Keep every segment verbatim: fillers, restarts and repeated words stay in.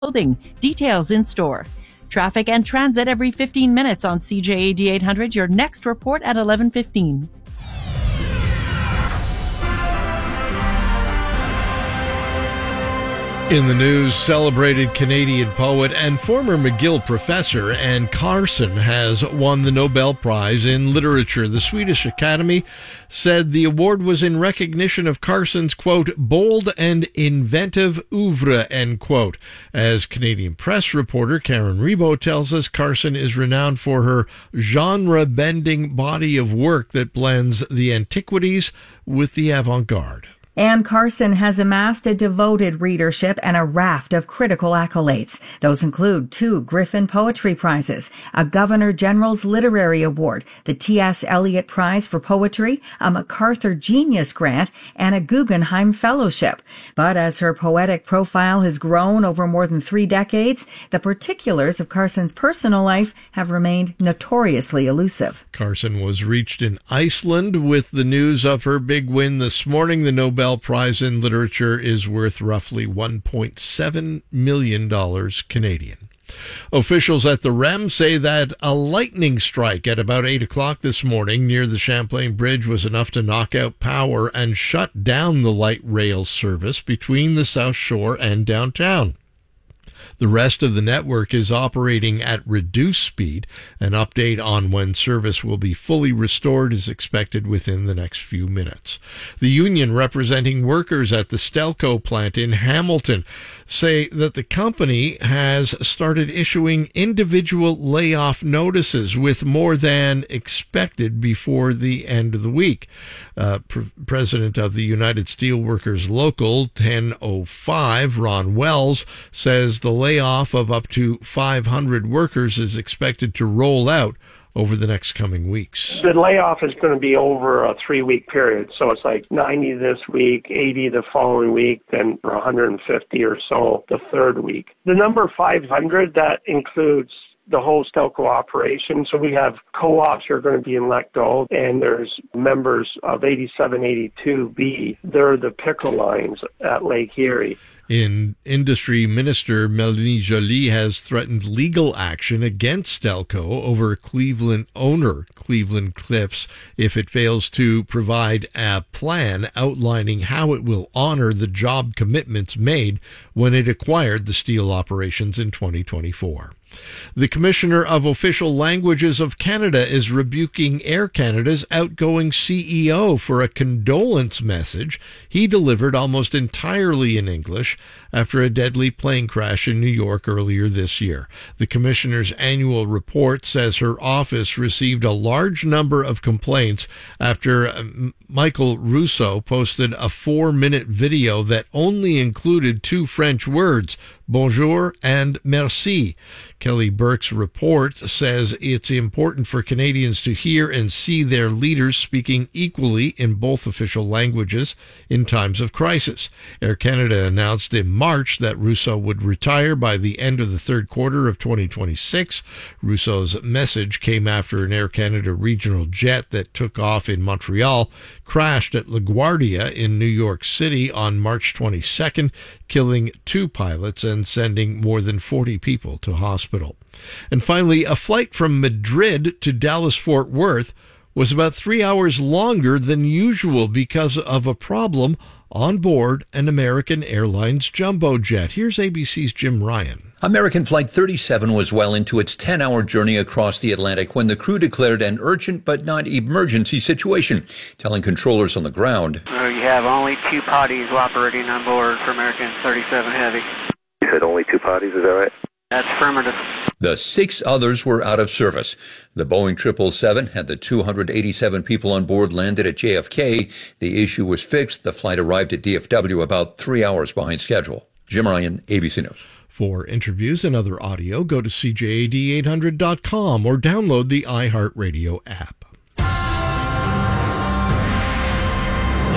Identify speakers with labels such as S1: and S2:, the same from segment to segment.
S1: clothing. Details in store. Traffic and transit every fifteen minutes on C J A D eight hundred. Your next report at eleven fifteen.
S2: In the news, celebrated Canadian poet and former McGill professor Anne Carson has won the Nobel Prize in Literature. The Swedish Academy said the award was in recognition of Carson's, quote, bold and inventive oeuvre, end quote. As Canadian Press reporter Karen Rebo tells us, Carson is renowned for her genre-bending body of work that blends the antiquities with the avant-garde.
S3: Anne Carson has amassed a devoted readership and a raft of critical accolades. Those include two Griffin Poetry Prizes, a Governor General's Literary Award, the T S Eliot Prize for Poetry, a MacArthur Genius Grant, and a Guggenheim Fellowship. But as her poetic profile has grown over more than three decades, the particulars of Carson's personal life have remained notoriously elusive.
S2: Carson was reached in Iceland with the news of her big win this morning. The Nobel Nobel Prize in Literature is worth roughly one point seven million dollars Canadian. Officials at the R E M say that a lightning strike at about eight o'clock this morning near the Champlain Bridge was enough to knock out power and shut down the light rail service between the South Shore and downtown. The rest of the network is operating at reduced speed. An update on when service will be fully restored is expected within the next few minutes. The union representing workers at the Stelco plant in Hamilton say that the company has started issuing individual layoff notices with more than expected before the end of the week. Uh, P- President of the United Steelworkers Local ten oh five, Ron Wells, says the layoff of up to five hundred workers is expected to roll out over the next coming weeks.
S4: The layoff is going to be over a three-week period, so it's like ninety this week, eighty the following week, then one hundred fifty or so the third week. The number five hundred, that includes the whole Stelco operation. So we have co-ops who are going to be in let go, and there's members of eighty-seven eighty-two B. They're the pickle lines at Lake Erie.
S2: In Industry Minister Melanie Joly has threatened legal action against Stelco over Cleveland owner Cleveland Cliffs if it fails to provide a plan outlining how it will honor the job commitments made when it acquired the steel operations in twenty twenty-four. The Commissioner of Official Languages of Canada is rebuking Air Canada's outgoing C E O for a condolence message he delivered almost entirely in English after a deadly plane crash in New York earlier this year. The Commissioner's annual report says her office received a large number of complaints after Michael Russo posted a four-minute video that only included two French words, bonjour and merci. Kelly Burke's report says it's important for Canadians to hear and see their leaders speaking equally in both official languages in times of crisis. Air Canada announced in March that Russo would retire by the end of the third quarter of twenty twenty-six. Russo's message came after an Air Canada regional jet that took off in Montreal crashed at LaGuardia in New York City on March twenty-second, killing two pilots and sending more than forty people to hospital. And finally, a flight from Madrid to Dallas-Fort Worth was about three hours longer than usual because of a problem on board an American Airlines jumbo jet. Here's A B C's Jim Ryan.
S5: American Flight thirty-seven was well into its ten-hour journey across the Atlantic when the crew declared an urgent but not emergency situation, telling controllers on the ground,
S6: uh, you have only two potties operating on board for American thirty-seven Heavy.
S7: You said only two potties, is that right?
S6: That's affirmative.
S5: The six others were out of service. The Boeing triple seven had the two hundred eighty-seven people on board landed at J F K. The issue was fixed. The flight arrived at D F W about three hours behind schedule. Jim Ryan, A B C News.
S2: For interviews and other audio, go to C J A D eight hundred dot com or download the iHeartRadio app.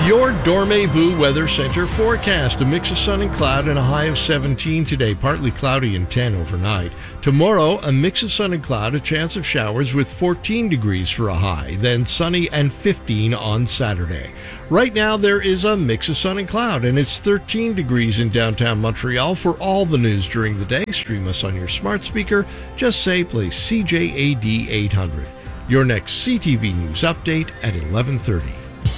S2: Your Dormez-vous Weather Center forecast. A mix of sun and cloud and a high of seventeen today. Partly cloudy and ten overnight. Tomorrow, a mix of sun and cloud, a chance of showers with fourteen degrees for a high. Then sunny and fifteen on Saturday. Right now, there is a mix of sun and cloud, and it's thirteen degrees in downtown Montreal. For all the news during the day, stream us on your smart speaker. Just say play C J A D eight hundred. Your next C T V News update at eleven thirty.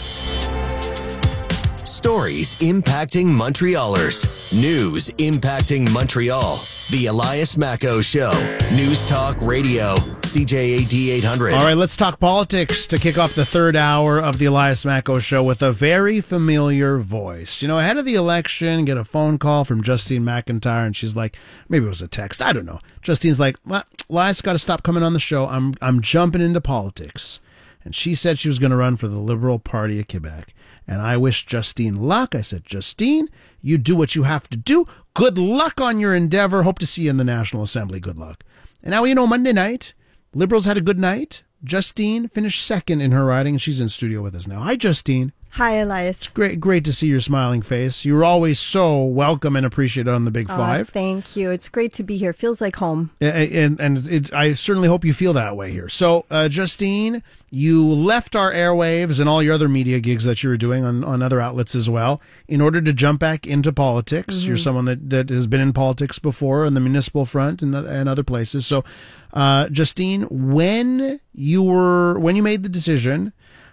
S8: Stories impacting Montrealers. News impacting Montreal. The Elias Macco Show. News Talk Radio. C J A D eight hundred.
S9: All right, let's talk politics to kick off the third hour of the Elias Macco Show with a very familiar voice. You know, ahead of the election, get a phone call from Justine McIntyre, and she's like, maybe it was a text, I don't know. Justine's like, Elias, got to stop coming on the show. I'm I'm jumping into politics. And she said she was going to run for the Liberal Party of Quebec. And I wish Justine luck. I said, Justine, you do what you have to do. Good luck on your endeavor. Hope to see you in the National Assembly. Good luck. And now, you know, Monday night, Liberals had a good night. Justine finished second in her riding, and she's in studio with us now. Hi, Justine.
S10: Hi, Elias.
S9: It's great, great to see your smiling face. You're always so welcome and appreciated on the Big Five.
S10: Oh, thank you. It's great to be here. Feels like home.
S9: And, and, and it, I certainly hope you feel that way here. So, uh, Justine, you left our airwaves and all your other media gigs that you were doing on, on other outlets as well in order to jump back into politics. Mm-hmm. You're someone that, that has been in politics before on the municipal front and, and other places. So, uh, Justine, when you were when you made the decision,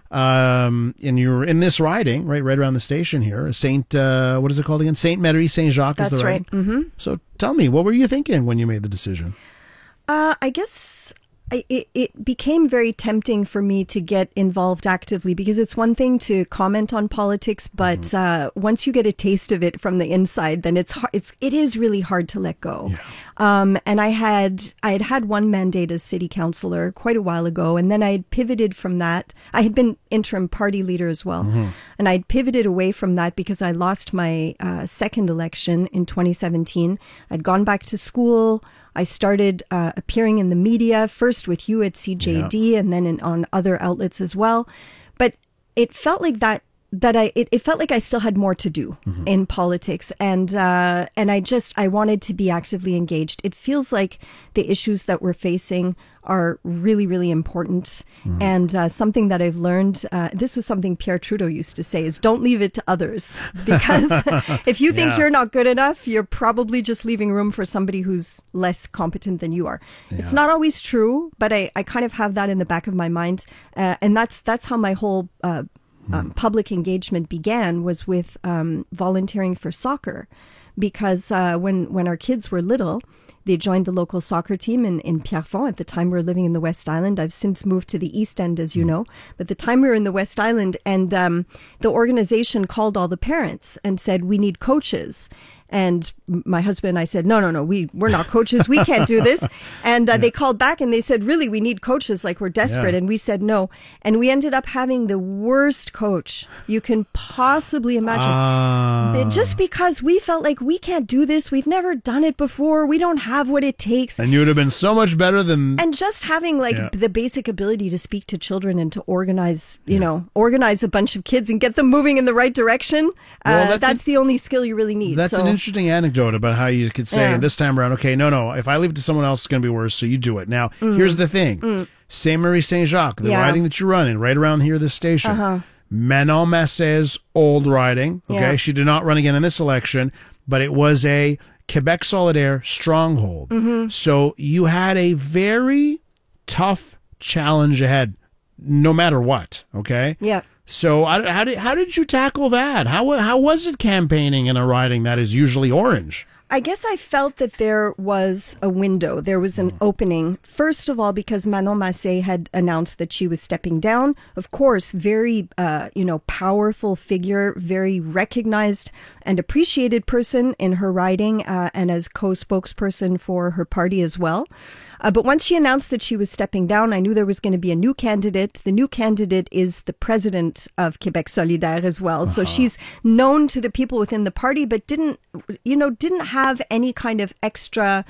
S9: um, and you're in this riding, right, right around the station here, Saint, uh, what is it called again? Saint Marie Saint Jacques is the riding.
S10: That's right. Mm-hmm.
S9: So, tell me, what were you thinking when you made the decision?
S10: Uh, I guess I, it, it became very tempting for me to get involved actively because it's one thing to comment on politics, but mm-hmm. uh, once you get a taste of it from the inside, then it's hard, it's it is really hard to let go. Yeah. Um, and I had I had had one mandate as city councillor quite a while ago, and then I had pivoted from that. I had been interim party leader as well, mm-hmm. and I had pivoted away from that because I lost my uh, second election in twenty seventeen. I'd gone back to school. I started uh, appearing in the media, first with you at C J D yeah. and then in, on other outlets as well. But it felt like that, that I, it, it felt like I still had more to do mm-hmm. in politics. And, uh, and I just, I wanted to be actively engaged. It feels like the issues that we're facing are really, really important. Mm. And uh, something that I've learned, uh, this was something Pierre Trudeau used to say, is don't leave it to others. Because if you think yeah. you're not good enough, you're probably just leaving room for somebody who's less competent than you are. Yeah. It's not always true, but I, I kind of have that in the back of my mind. Uh, and that's that's how my whole uh, um, mm. public engagement began, was with um, volunteering for soccer. Because uh, when, when our kids were little, they joined the local soccer team in, in Pierrefonds. At the time, we were living in the West Island. I've since moved to the East End, as you know. But at the time, we were in the West Island, and um, the organization called all the parents and said, we need coaches. And my husband and I said, no, no, no, we, we're not coaches. We can't do this. And uh, yeah. they called back and they said, really, we need coaches, like we're desperate. Yeah. And we said no. And we ended up having the worst coach you can possibly imagine. Uh, Just because we felt like we can't do this. We've never done it before. We don't have what it takes.
S9: And you would have been so much better than...
S10: And just having like yeah. the basic ability to speak to children and to organize, you yeah. know, organize a bunch of kids and get them moving in the right direction. Well, uh, that's that's a, the only skill you really need.
S9: That's
S10: so.
S9: an interesting anecdote about how you could say yeah. this time around, okay, no, no, if I leave it to someone else, it's going to be worse, so you do it. Now, mm. here's the thing. Mm. Saint Marie Saint Jacques, the yeah. riding that you run in, right around here, this station, uh-huh. Manon Masset's old riding, okay? Yeah. She did not run again in this election, but it was a Quebec Solidaire stronghold. Mm-hmm. So you had a very tough challenge ahead, no matter what, okay?
S10: Yeah.
S9: So how did how did you tackle that? How how was it campaigning in a riding that is usually orange?
S10: I guess I felt that there was a window. There was an opening. First of all, because Manon Masset had announced that she was stepping down. Of course, very uh, you know powerful figure, very recognized and appreciated person in her riding, uh, and as co-spokesperson for her party as well. Uh, but once she announced that she was stepping down, I knew there was going to be a new candidate. The new candidate is the president of Quebec Solidaire as well. Uh-huh. So she's known to the people within the party, but didn't, you know, didn't have any kind of extra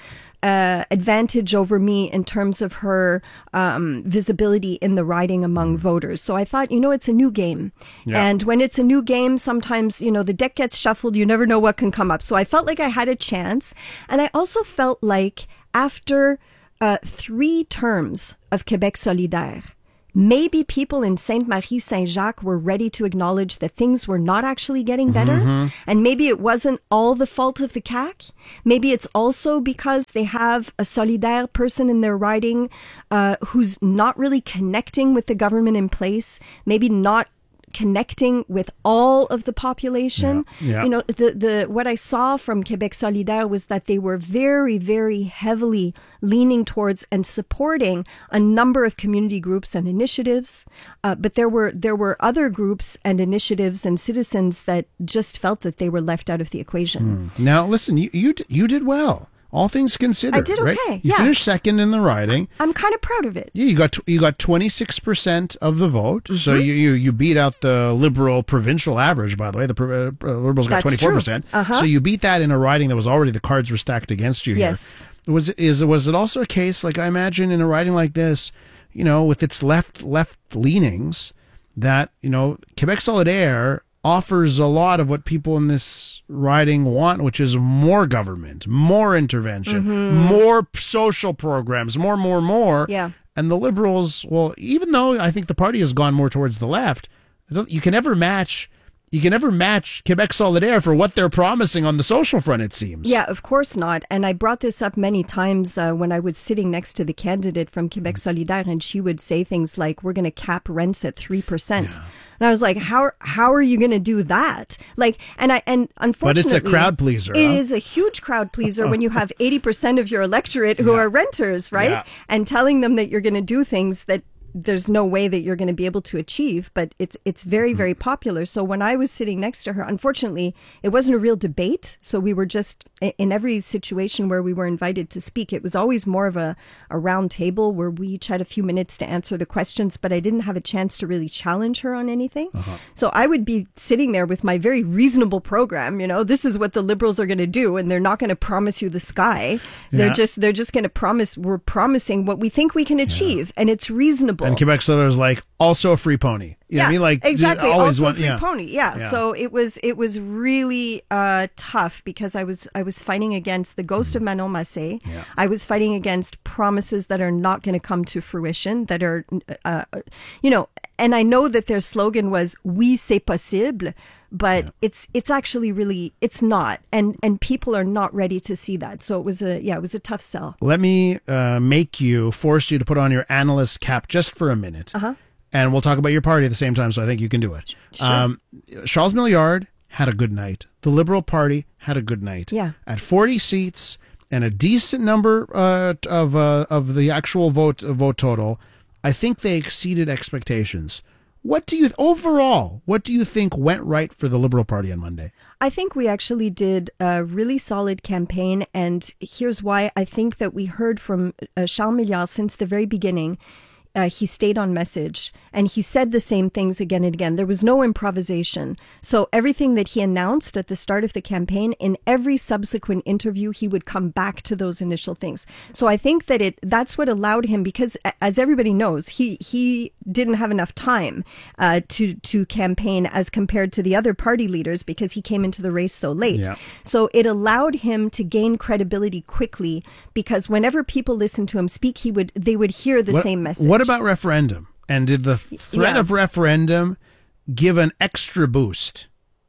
S10: uh, advantage over me in terms of her um, visibility in the riding among mm. voters. So I thought, you know, it's a new game. Yeah. And when it's a new game, sometimes, you know, the deck gets shuffled. You never know what can come up. So I felt like I had a chance. And I also felt like after uh, three terms of Québec solidaire, maybe people in Sainte-Marie-Saint-Jacques were ready to acknowledge that things were not actually getting better. Mm-hmm. And maybe it wasn't all the fault of the C A Q. Maybe it's also because they have a solidaire person in their riding uh, who's not really connecting with the government in place, maybe not connecting with all of the population. Yeah, yeah. You know, the, the what I saw from Québec solidaire was that they were very, very heavily leaning towards and supporting a number of community groups and initiatives. Uh, but there were there were other groups and initiatives and citizens that just felt that they were left out of the equation.
S9: Mm. Now, listen, you you, you did well. All things considered,
S10: I did okay.
S9: Right? You
S10: yeah.
S9: finished second in the riding.
S10: I'm kind of proud of it.
S9: Yeah, you got you got twenty-six percent of the vote, mm-hmm. so you, you you beat out the Liberal provincial average. By the way, the uh, Liberals got twenty-four percent, uh-huh. so you beat that in a riding that was already the cards were stacked against you.
S10: Yes.
S9: Here. Was it is was it also a case like I imagine in a riding like this, you know, with its left left leanings, that you know Québec solidaire offers a lot of what people in this riding want, which is more government, more intervention, mm-hmm. more social programs, more, more, more.
S10: Yeah.
S9: And the Liberals, well, even though I think the party has gone more towards the left, you can never match. You can never match Québec solidaire for what they're promising on the social front, it seems.
S10: Yeah, of course not. And I brought this up many times uh, when I was sitting next to the candidate from Québec solidaire, and she would say things like, we're going to cap rents at three percent. Yeah. And I was like, how how are you going to do that? Like, and I and unfortunately,
S9: but it's a crowd pleaser.
S10: It
S9: huh?
S10: is a huge crowd pleaser when you have eighty percent of your electorate who yeah. are renters, right? Yeah. And telling them that you're going to do things that there's no way that you're going to be able to achieve, but it's it's very, very popular. So when I was sitting next to her, unfortunately, it wasn't a real debate. So we were just, in every situation where we were invited to speak, it was always more of a, a round table where we each had a few minutes to answer the questions, but I didn't have a chance to really challenge her on anything. Uh-huh. So I would be sitting there with my very reasonable program, you know, this is what the Liberals are going to do, and they're not going to promise you the sky. Yeah. They're just, they're just going to promise, we're promising what we think we can achieve, yeah. and it's reasonable.
S9: And Québec solidaire is like also a free pony. You
S10: yeah,
S9: know what I mean? Like
S10: exactly.
S9: Always
S10: also
S9: want,
S10: a free
S9: yeah.
S10: pony. Yeah. yeah. So it was it was really uh, tough because I was I was fighting against the ghost mm. of Manon Massé. Yeah. I was fighting against promises that are not going to come to fruition. That are, uh, you know, and I know that their slogan was "Oui, c'est possible." But yeah. it's it's actually really it's not, and and people are not ready to see that. So it was a yeah it was a tough sell.
S9: Let me uh, make you force you to put on your analyst cap just for a minute,
S10: uh-huh.
S9: and we'll talk about your party at the same time. So I think you can do it.
S10: Sure.
S9: Um, Charles Milliard had a good night. The Liberal Party had a good night.
S10: Yeah.
S9: At forty seats and a decent number uh, of uh, of the actual vote uh, vote total, I think they exceeded expectations. What do you, overall, what do you think went right for the Liberal Party on Monday?
S10: I think we actually did a really solid campaign, and here's why. I think that we heard from uh, Charles Milliard since the very beginning. Uh, he stayed on message, and he said the same things again and again. There was no improvisation. So everything that he announced at the start of the campaign, in every subsequent interview, he would come back to those initial things. So I think that it that's what allowed him, because as everybody knows, he he didn't have enough time uh, to to campaign as compared to the other party leaders because he came into the race so late.
S9: Yeah.
S10: So it allowed him to gain credibility quickly, because whenever people listened to him speak, he would they would hear the
S9: what,
S10: same message.
S9: What about referendum? And did the threat
S10: yeah.
S9: of referendum give an extra boost?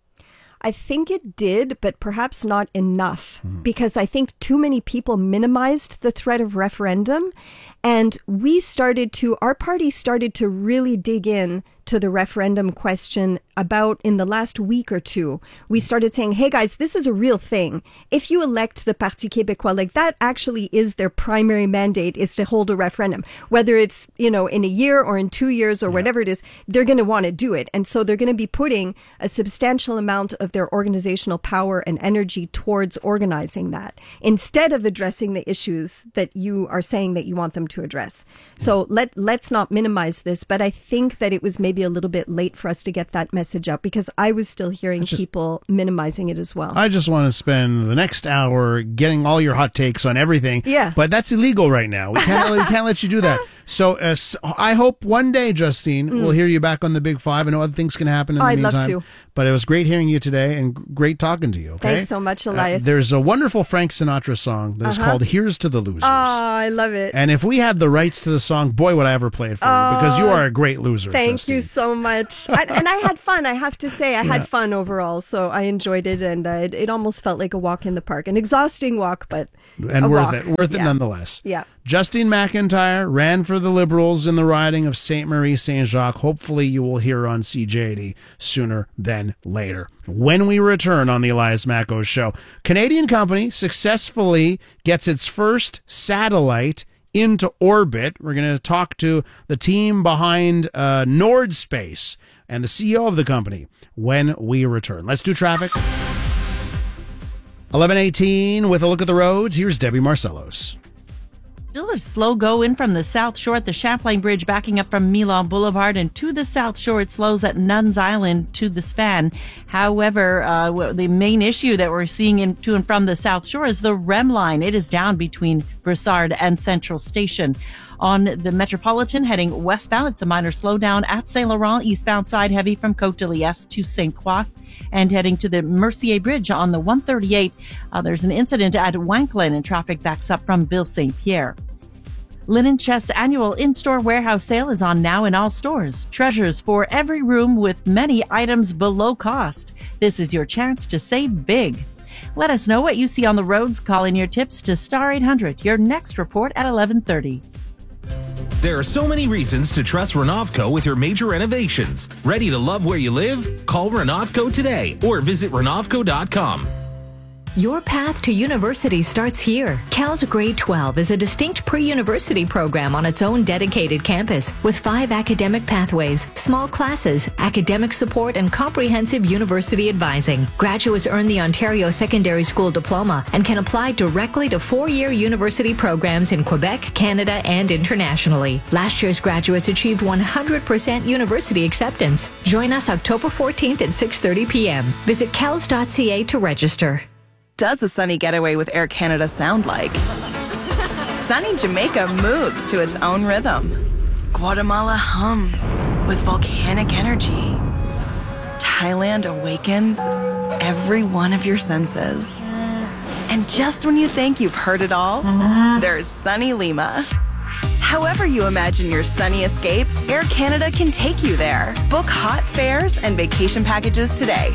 S10: I think it did, but perhaps not enough,
S9: mm.
S10: because I think too many people minimized the threat of referendum. And we started to, our party started to really dig in to the referendum question about in the last week or two. We started saying, hey guys, this is a real thing. If you elect the Parti Québécois, like that actually is their primary mandate, is to hold a referendum. Whether it's, you know, in a year or in two years or yeah. whatever it is, they're going to want to do it. And so they're going to be putting a substantial amount of their organizational power and energy towards organizing that, instead of addressing the issues that you are saying that you want them to to address. So let, let's not minimize this, but I think that it was maybe a little bit late for us to get that message out because I was still hearing just, people minimizing it as well.
S9: I just want to spend the next hour getting all your hot takes on everything.
S10: Yeah.
S9: But that's illegal right now. We can't, we can't let you do that. So uh, I hope one day, Justine, mm. we'll hear you back on the Big Five. I know other things can happen in
S10: oh,
S9: the
S10: I'd
S9: meantime.
S10: love to.
S9: But it was great hearing you today and great talking to you. Okay?
S10: Thanks so much, Elias.
S9: Uh, there's a wonderful Frank Sinatra song that's
S10: uh-huh.
S9: called Here's to the Losers.
S10: Oh, I love it.
S9: And if we had the rights to the song, boy, would I ever play it for
S10: oh,
S9: you because you are a great loser.
S10: Thank
S9: Justine.
S10: you so much. I, and I had fun, I have to say. I
S9: yeah.
S10: had fun overall. So I enjoyed it and uh, it, it almost felt like a walk in the park. An exhausting walk, but
S9: and
S10: a
S9: worth
S10: walk.
S9: it. Worth
S10: yeah.
S9: it nonetheless.
S10: Yeah.
S9: Justine McIntyre ran for the Liberals in the riding of Saint Marie Saint Jacques. Hopefully you will hear on C J eighty sooner than later. When we return on the Elias Mackos Show, Canadian company successfully gets its first satellite into orbit. We're going to talk to the team behind uh, Nord Space and the C E O of the company when we return. Let's do traffic. eleven eighteen with a look at the roads. Here's Debbie Marcellos.
S1: Still a slow go in from the South Shore at the Champlain Bridge, backing up from Milan Boulevard, and to the South Shore it slows at Nuns Island to the span. However, uh, the main issue that we're seeing in, to and from the South Shore is the R E M line. It is down between Brossard and Central Station. On the Metropolitan heading westbound, it's a minor slowdown at Saint Laurent, eastbound side heavy from Côte de Liesse to Saint Croix. And heading to the Mercier Bridge on the one thirty-eight, uh, there's an incident at Wanklin and traffic backs up from Ville Saint Pierre. Linen Chest's annual in-store warehouse sale is on now in all stores. Treasures for every room with many items below cost. This is your chance to save big. Let us know what you see on the roads. Call in your tips to Star eight hundred. Your next report at eleven thirty.
S11: There are so many reasons to trust Renovco with your major renovations. Ready to love where you live? Call Renovco today or visit Renovco dot com.
S12: Your path to university starts here. Cal's Grade twelve is a distinct pre-university program on its own dedicated campus with five academic pathways, small classes, academic support, and comprehensive university advising. Graduates earn the Ontario Secondary School Diploma and can apply directly to four-year university programs in Quebec, Canada, and internationally. Last year's graduates achieved one hundred percent university acceptance. Join us October fourteenth at six thirty p.m. Visit cals dot c a to register.
S13: Does a sunny getaway with Air Canada sound like? Sunny Jamaica moves to its own rhythm. Guatemala hums with volcanic energy. Thailand awakens every one of your senses. And just when you think you've heard it all, there's sunny Lima. However you imagine your sunny escape, Air Canada can take you there. Book hot fares and vacation packages today.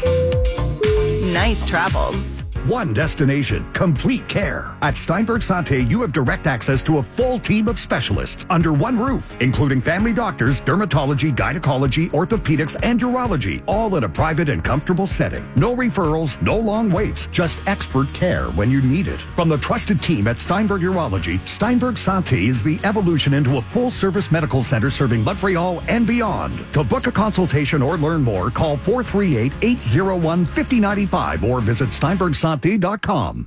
S13: Nice travels.
S14: One destination, complete care. At Steinberg Santé, you have direct access to a full team of specialists under one roof, including family doctors, dermatology, gynecology, orthopedics, and urology, all in a private and comfortable setting. No referrals, no long waits, just expert care when you need it. From the trusted team at Steinberg Urology, Steinberg Santé is the evolution into a full-service medical center serving Montreal and beyond. To book a consultation or learn more, call four three eight, eight zero one, five zero nine five or visit Steinberg Santé dot com.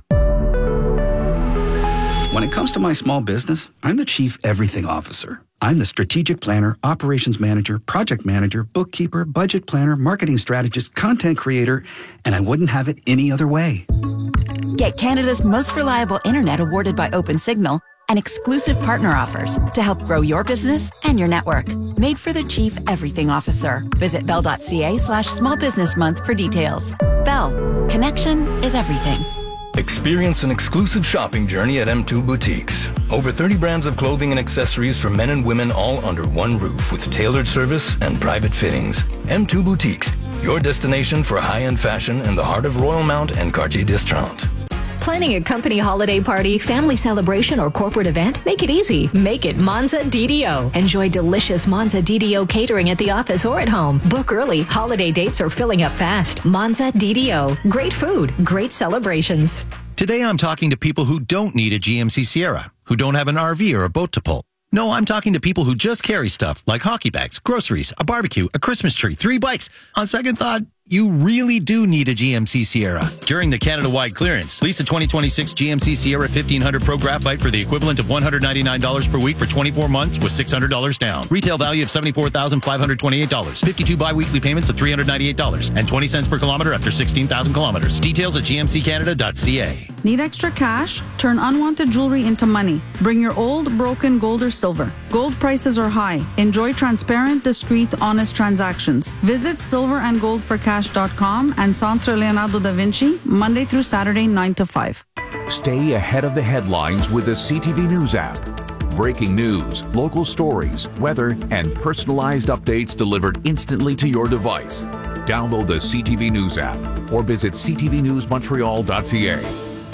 S15: When it comes to my small business, I'm the Chief Everything Officer. I'm the strategic planner, operations manager, project manager, bookkeeper, budget planner, marketing strategist, content creator, and I wouldn't have it any other way.
S16: Get Canada's most reliable internet awarded by OpenSignal and exclusive partner offers to help grow your business and your network. Made for the Chief Everything Officer. Visit bell dot c a slash small business month for details. Bell. Connection is everything.
S17: Experience an exclusive shopping journey at M two Boutiques. Over thirty brands of clothing and accessories for men and women all under one roof with tailored service and private fittings. M two Boutiques, your destination for high-end fashion in the heart of Royalmount and Cartier d'Estrade.
S12: Planning a company holiday party, family celebration, or corporate event? Make it easy. Make it Monza D D O. Enjoy delicious Monza D D O catering at the office or at home. Book early. Holiday dates are filling up fast. Monza D D O. Great food. Great celebrations.
S18: Today I'm talking to people who don't need a G M C Sierra, who don't have an R V or a boat to pull. No, I'm talking to people who just carry stuff like hockey bags, groceries, a barbecue, a Christmas tree, three bikes. On second thought, You really do need a G M C Sierra. During the Canada-wide clearance, lease a twenty twenty-six G M C Sierra fifteen hundred Pro Graphite for the equivalent of one hundred ninety-nine dollars per week for twenty-four months with six hundred dollars down. Retail value of seventy-four thousand five hundred twenty-eight dollars. fifty-two bi-weekly payments of three hundred ninety-eight dollars and twenty cents per kilometer after sixteen thousand kilometers. Details at g m c canada dot c a.
S19: Need extra cash? Turn unwanted jewelry into money. Bring your old, broken gold or silver. Gold prices are high. Enjoy transparent, discreet, honest transactions. Visit silver and gold for cash dot com and Centre Leonardo da Vinci, Monday through Saturday, nine to five.
S20: Stay ahead of the headlines with the C T V News app. Breaking news, local stories, weather, and personalized updates delivered instantly to your device. Download the C T V News app or visit c t v news montreal dot c a.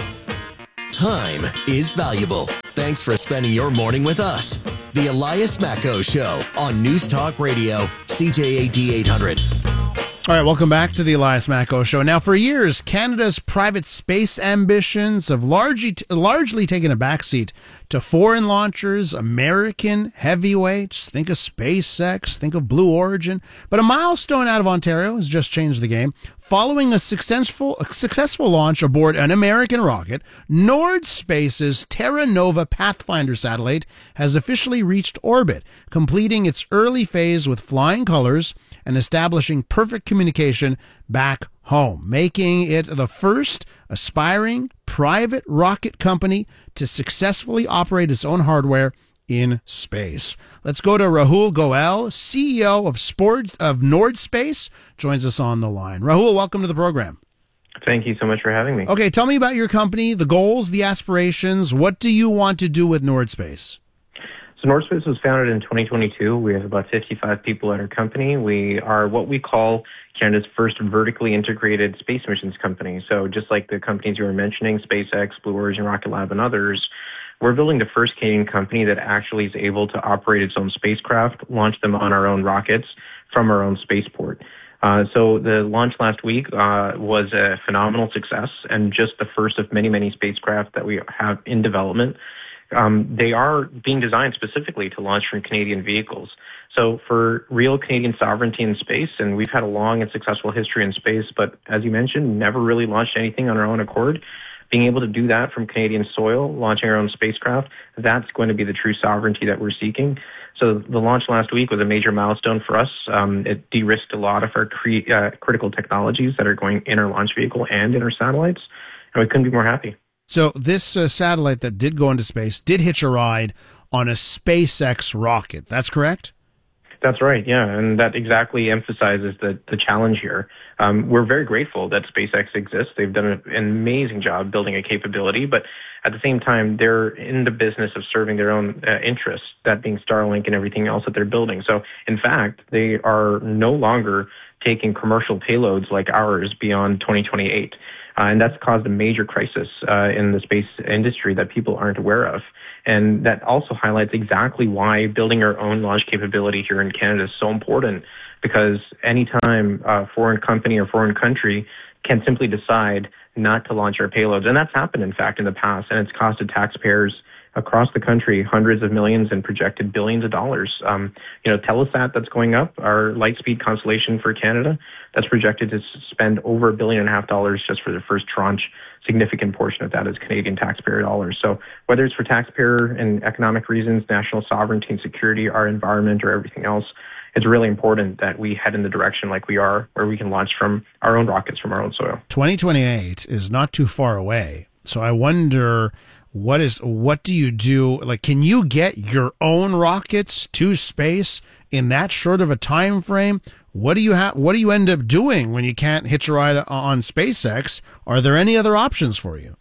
S8: Time is valuable. Thanks for spending your morning with us. The Elias Macko Show on News Talk Radio, C J A D eight hundred.
S9: All right, welcome back to the Elias Macko Show. Now, for years, Canada's private space ambitions have largely largely taken a backseat to foreign launchers, American heavyweights. Think of SpaceX, think of Blue Origin. But a milestone out of Ontario has just changed the game. Following a successful a successful launch aboard an American rocket, Nord Space's Terra Nova Pathfinder satellite has officially reached orbit, completing its early phase with flying colors and establishing perfect communication back home, making it the first aspiring private rocket company to successfully operate its own hardware in space. Let's go to Rahul Goel, C E O of Sport of Nord Space, joins us on the line. Rahul, welcome to the program.
S21: Thank you so much for having me.
S9: Okay, tell me about your company, the goals, the aspirations. What do you want to do with Nord Space?
S21: So Nord Space was founded in twenty twenty-two. We have about fifty-five people at our company. We are what we call Canada's first vertically integrated space missions company. So just like the companies you were mentioning, SpaceX, Blue Origin, Rocket Lab, and others, we're building the first Canadian company that actually is able to operate its own spacecraft, launch them on our own rockets from our own spaceport. Uh, so the launch last week uh, was a phenomenal success and just the first of many, many spacecraft that we have in development. Um, they are being designed specifically to launch from Canadian vehicles. So for real Canadian sovereignty in space, and we've had a long and successful history in space, but as you mentioned, never really launched anything on our own accord. Being able to do that from Canadian soil, launching our own spacecraft, that's going to be the true sovereignty that we're seeking. So the launch last week was a major milestone for us. Um, it de-risked a lot of our cre- uh, critical technologies that are going in our launch vehicle and in our satellites, and we couldn't be more happy.
S9: So this uh, satellite that did go into space did hitch a ride on a SpaceX rocket. That's correct?
S21: That's right, yeah, and that exactly emphasizes the, the challenge here. Um, we're very grateful that SpaceX exists. They've done an amazing job building a capability, but at the same time, they're in the business of serving their own uh, interests, that being Starlink and everything else that they're building. So, in fact, they are no longer taking commercial payloads like ours beyond twenty twenty-eight. Uh, and that's caused a major crisis uh, in the space industry that people aren't aware of. And that also highlights exactly why building our own launch capability here in Canada is so important, because anytime a foreign company or foreign country can simply decide not to launch our payloads, and that's happened, in fact, in the past, and it's costed taxpayers across the country hundreds of millions and projected billions of dollars. Um, you know, Telesat, that's going up, our Lightspeed constellation for Canada, that's projected to spend over a billion and a half dollars just for the first tranche. Significant portion of that is Canadian taxpayer dollars. So whether it's for taxpayer and economic reasons, national sovereignty and security, our environment, or everything else, it's really important that we head in the direction like we are, where we can launch from our own rockets from our own soil.
S9: twenty twenty-eight is not too far away. So I wonder, what is what do you do? Like, can you get your own rockets to space in that short of a time frame? What do you have? What do you end up doing when you can't hitch a ride on SpaceX? Are there any other options for you?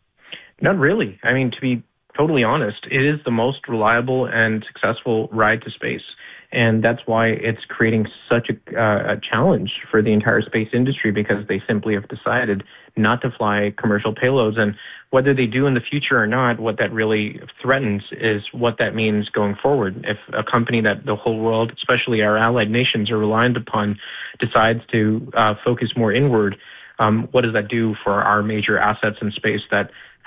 S21: Not really. I mean, to be totally honest, it is the most reliable and successful ride to space. And that's why it's creating such a, uh, a challenge for the entire space industry, because they simply have decided not to fly commercial payloads. And whether they do in the future or not, what that really threatens is what that means going forward. If a company that the whole world, especially our allied nations, are reliant upon, decides to uh, focus more inward, um, what does that do for our major assets in space that help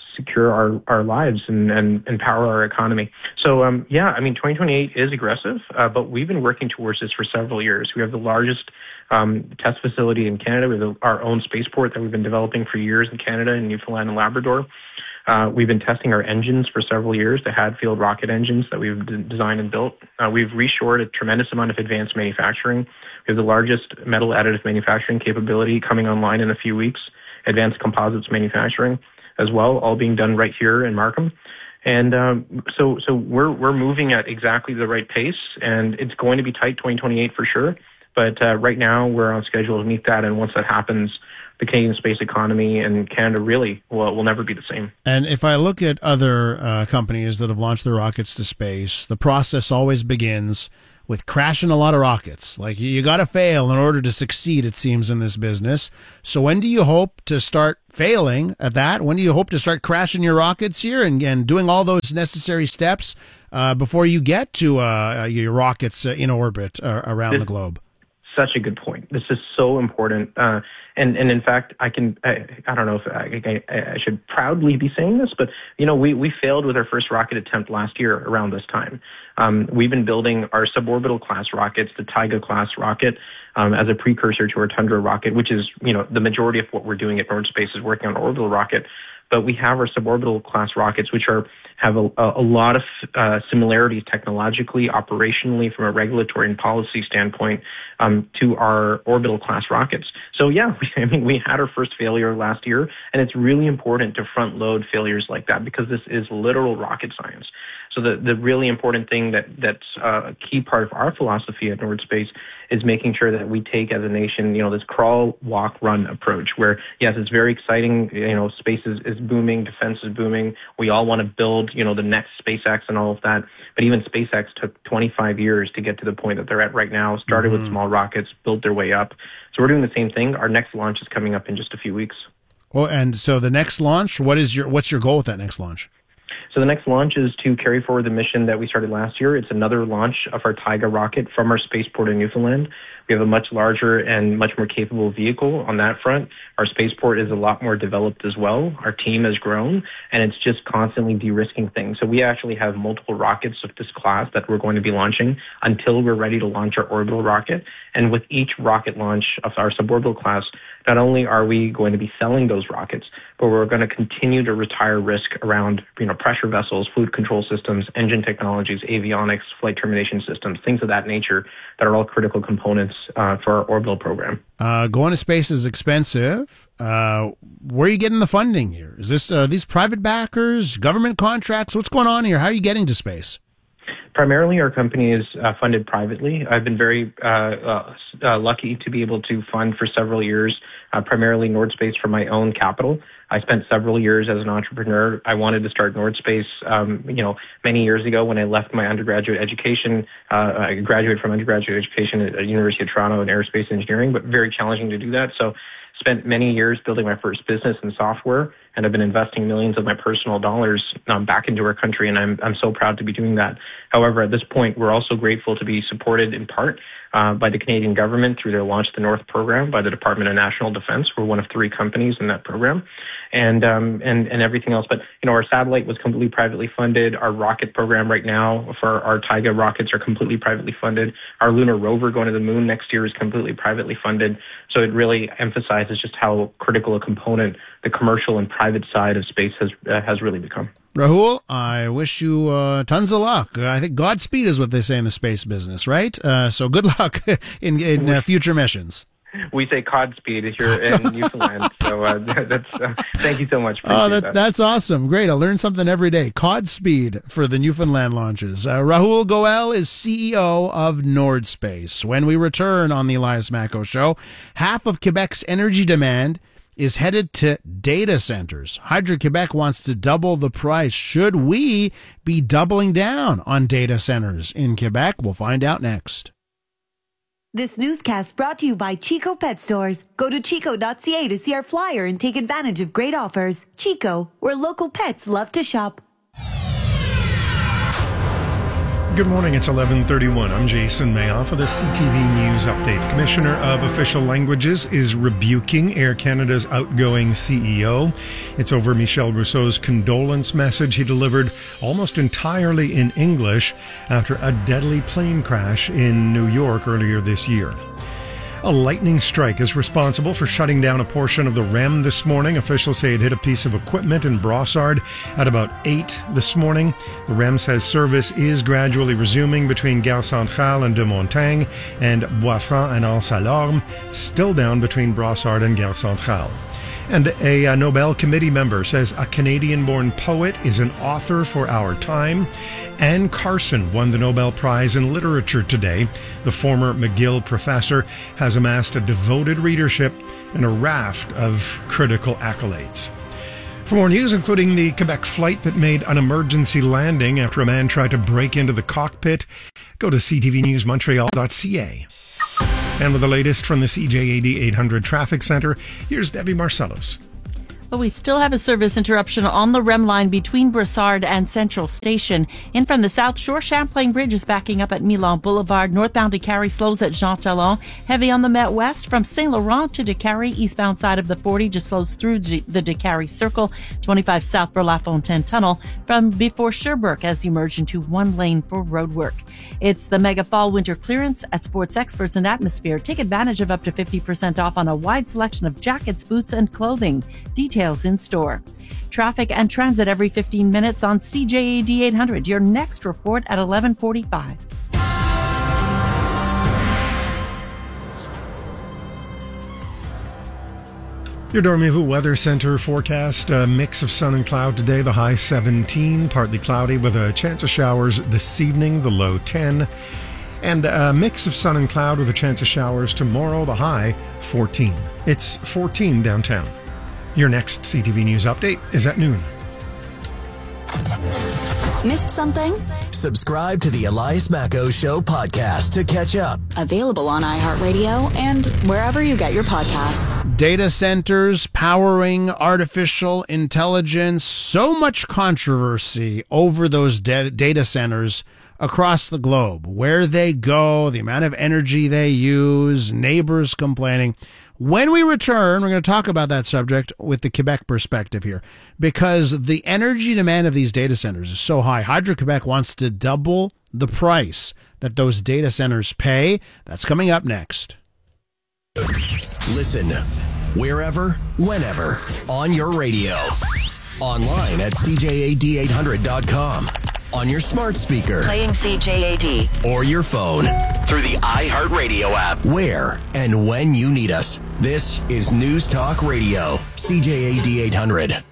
S21: secure our, our lives and, and, and power our economy. So, um, yeah, I mean, twenty twenty-eight is aggressive, uh, but we've been working towards this for several years. We have the largest um, test facility in Canada. We have our own spaceport that we've been developing for years in Canada, in Newfoundland and Labrador. Uh, we've been testing our engines for several years, the Hadfield rocket engines that we've d- designed and built. Uh, we've reshored a tremendous amount of advanced manufacturing. We have the largest metal additive manufacturing capability coming online in a few weeks, advanced composites manufacturing as well, all being done right here in Markham. And um, so so we're we're moving at exactly the right pace, and it's going to be tight twenty twenty-eight for sure. But uh, right now we're on schedule to meet that, and once that happens, the Canadian space economy and Canada really will, will never be the same.
S9: And if I look at other uh, companies that have launched their rockets to space, the process always begins with crashing a lot of rockets. Like, you got to fail in order to succeed, it seems, in this business. So when do you hope to start failing at that? When do you hope to start crashing your rockets here and, and doing all those necessary steps uh, before you get to uh, your rockets uh, in orbit uh, around
S21: this,
S9: the globe?
S21: Such a good point. This is so important. Uh, and, and in fact, I can, I, I don't know if I, I, I should proudly be saying this, but, you know, we, we failed with our first rocket attempt last year around this time. Um, we've been building our suborbital class rockets, the Taiga class rocket, um, as a precursor to our Tundra rocket, which is, you know, the majority of what we're doing at Nord Space is working on an orbital rocket. But we have our suborbital class rockets, which are have a, a lot of uh, similarities technologically, operationally, from a regulatory and policy standpoint, um, to our orbital class rockets. So yeah, we, I mean, we had our first failure last year, and it's really important to front load failures like that because this is literal rocket science. So the, the really important thing that that's uh, a key part of our philosophy at Nord Space is making sure that we take as a nation, you know, this crawl, walk, run approach where, yes, it's very exciting. You know, space is, is booming, defense is booming. We all want to build, you know, the next SpaceX and all of that. But even SpaceX took twenty-five years to get to the point that they're at right now, started mm-hmm. with small rockets, built their way up. So we're doing the same thing. Our next launch is coming up in just a few weeks.
S9: Well, and so the next launch, what is your, what's your goal with that next launch?
S21: So the next launch is to carry forward the mission that we started last year. It's another launch of our Taiga rocket from our spaceport in Newfoundland. We have a much larger and much more capable vehicle on that front. Our spaceport is a lot more developed as well. Our team has grown, and it's just constantly de-risking things. So we actually have multiple rockets of this class that we're going to be launching until we're ready to launch our orbital rocket. And with each rocket launch of our suborbital class, not only are we going to be selling those rockets, but we're going to continue to retire risk around, you know, pressure vessels, fluid control systems, engine technologies, avionics, flight termination systems, things of that nature that are all critical components uh, for our orbital program.
S9: Uh, going to space is expensive. Uh, where are you getting the funding here? Is this uh, these private backers, government contracts? What's going on here? How are you getting to space?
S21: Primarily, our company is uh, funded privately. I've been very uh, uh, uh, lucky to be able to fund for several years, uh, primarily Nord Space from my own capital. I spent several years as an entrepreneur. I wanted to start Nord Space, um, you know, many years ago when I left my undergraduate education. Uh, I graduated from undergraduate education at the University of Toronto in aerospace engineering, but very challenging to do that. So spent many years building my first business in software, and I've been investing millions of my personal dollars um, back into our country, and I'm I'm so proud to be doing that. However, at this point, we're also grateful to be supported in part uh, by the Canadian government through their Launch the North program, by the Department of National Defense. We're one of three companies in that program, and um, and and everything else. But you know, our satellite was completely privately funded. Our rocket program right now for our Taiga rockets are completely privately funded. Our lunar rover going to the moon next year is completely privately funded. So it really emphasizes just how critical a component the commercial and private side of space has uh, has really become.
S9: Rahul, I wish you uh, tons of luck. I think Godspeed is what they say in the space business, right? Uh, so good luck in, in uh, future missions.
S21: We say Godspeed here in Newfoundland. So uh, that's uh, thank you so much.
S9: Oh, that,
S21: that.
S9: that's awesome. Great. I learn something every day. Godspeed for the Newfoundland launches. Uh, Rahul Goel is C E O of Nord Space. When we return on the Elias Macko Show, half of Quebec's energy demand is headed to data centers. Hydro-Quebec wants to double the price. Should we be doubling down on data centers in Quebec? We'll find out next.
S3: This newscast brought to you by Chico Pet Stores. Go to chico dot c a to see our flyer and take advantage of great offers. Chico, where local pets love to shop.
S4: Good morning, it's eleven thirty-one. I'm Jason Mayoff with a C T V News update. Commissioner of Official Languages is rebuking Air Canada's outgoing C E O. It's over Michel Rousseau's condolence message he delivered almost entirely in English after a deadly plane crash in New York earlier this year. A lightning strike is responsible for shutting down a portion of the R E M this morning. Officials say it hit a piece of equipment in Brossard at about eight this morning. The R E M says service is gradually resuming between Gare Centrale and de Montagne and Boisfranc and Anse-à-Lorme. It's still down between Brossard and Gare Centrale. And a, a Nobel Committee member says a Canadian-born poet is an author for our time. Anne Carson won the Nobel Prize in Literature today. The former McGill professor has amassed a devoted readership and a raft of critical accolades. For more news, including the Quebec flight that made an emergency landing after a man tried to break into the cockpit, go to c t v news montreal dot c a. And with the latest from the C J A D eight hundred Traffic Center, here's Debbie Marcellos.
S1: But we still have a service interruption on the R E M line between Brossard and Central Station. In from the South Shore, Champlain Bridge is backing up at Milan Boulevard. Northbound Décarie slows at Jean Talon. Heavy on the Met West from Saint Laurent to Décarie. Eastbound side of the forty just slows through G- the Décarie Circle. twenty-five south for La Fontaine Tunnel from before Sherbrooke as you merge into one lane for road work. It's the Mega Fall Winter Clearance at Sports Experts and Atmosphere. Take advantage of up to fifty percent off on a wide selection of jackets, boots, and clothing. Details in store. Traffic and transit every fifteen minutes on C J A D eight hundred. Your next report at eleven forty-five.
S4: Your Dormez-vous Weather Center forecast, a mix of sun and cloud today, the high seventeen, partly cloudy with a chance of showers this evening, the low ten. And a mix of sun and cloud with a chance of showers tomorrow, the high fourteen. It's fourteen downtown. Your next C T V News update is at noon.
S22: Missed something?
S8: Subscribe to the Elias Macco Show podcast to catch up.
S22: Available on iHeartRadio and wherever you get your podcasts.
S9: Data centers powering artificial intelligence. So much controversy over those de- data centers across the globe. Where they go, the amount of energy they use, neighbors complaining. When we return, we're going to talk about that subject with the Quebec perspective here, because the energy demand of these data centers is so high. Hydro-Quebec wants to double the price that those data centers pay. That's coming up next.
S8: Listen wherever, whenever, on your radio. Online at c j a d eight hundred dot com. On your smart speaker.
S22: Playing C J A D.
S8: Or your phone. Through the iHeartRadio app. Where and when you need us. This is News Talk Radio. C J A D eight hundred.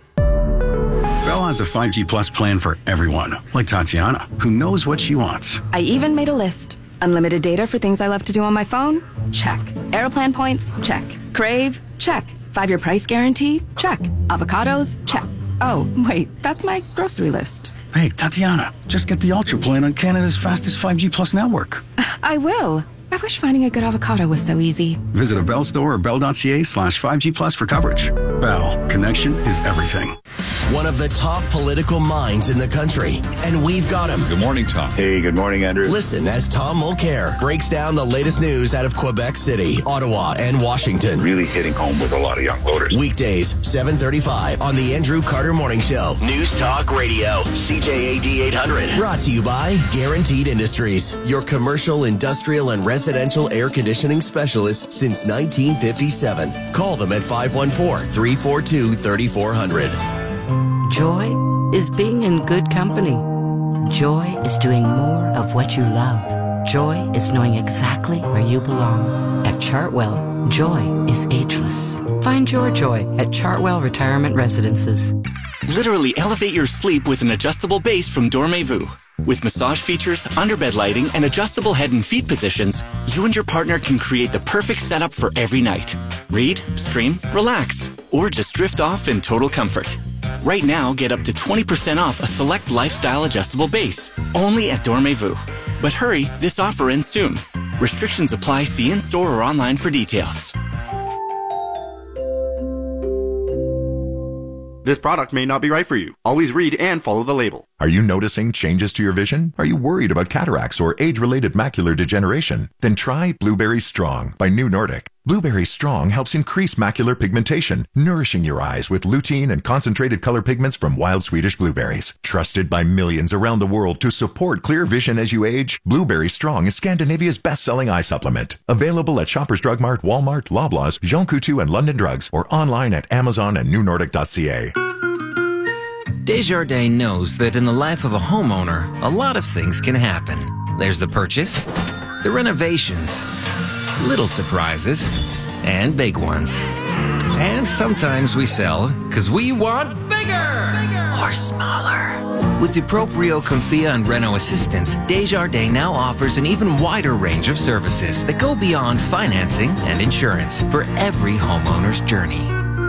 S15: Bell has a five G Plus plan for everyone, like Tatiana, who knows what she wants.
S23: I even made a list. Unlimited data for things I love to do on my phone? Check. Aeroplan points? Check. Crave? Check. Five-year price guarantee? Check. Avocados? Check. Oh, wait, that's my grocery list.
S15: Hey, Tatiana, just get the Ultra plan on Canada's fastest five G Plus network.
S23: I will. I wish finding a good avocado was so easy.
S15: Visit a Bell store or bell.ca slash 5G Plus for coverage. Bell, connection is everything.
S8: One of the top political minds in the country, and we've got him.
S24: Good morning, Tom.
S7: Hey, good morning, Andrew.
S8: Listen as Tom Mulcair breaks down the latest news out of Quebec City, Ottawa, and Washington.
S7: Really hitting home with a lot of young voters.
S8: Weekdays, seven thirty-five on the Andrew Carter Morning Show. News Talk Radio, C J A D eight hundred. Brought to you by Guaranteed Industries, your commercial, industrial, and residential air conditioning specialist since nineteen fifty-seven. Call them at five one four, three four two, three four zero zero.
S25: Joy is being in good company. Joy is doing more of what you love. Joy is knowing exactly where you belong. At Chartwell, joy is ageless. Find your joy at Chartwell Retirement Residences.
S26: Literally elevate your sleep with an adjustable base from Dormez-vous. With massage features, underbed lighting, and adjustable head and feet positions, you and your partner can create the perfect setup for every night. Read, stream, relax, or just drift off in total comfort. Right now, get up to twenty percent off a select lifestyle adjustable base, only at Dormez-vous. But hurry, this offer ends soon. Restrictions apply. See in-store or online for details.
S2: This product may not be right for you. Always read and follow the label.
S5: Are you noticing changes to your vision? Are you worried about cataracts or age-related macular degeneration? Then try Blueberry Strong by New Nordic. Blueberry Strong helps increase macular pigmentation, nourishing your eyes with lutein and concentrated color pigments from wild Swedish blueberries. Trusted by millions around the world to support clear vision as you age, Blueberry Strong is Scandinavia's best-selling eye supplement. Available at Shoppers Drug Mart, Walmart, Loblaws, Jean Coutu, and London Drugs, or online at Amazon and new nordic dot c a.
S6: Desjardins knows that in the life of a homeowner, a lot of things can happen. There's the purchase, the renovations, little surprises, and big ones. And sometimes we sell because we want bigger, bigger or smaller. With DuProprio, Confia, and Renault Assistance, Desjardins now offers an even wider range of services that go beyond financing and insurance for every homeowner's journey.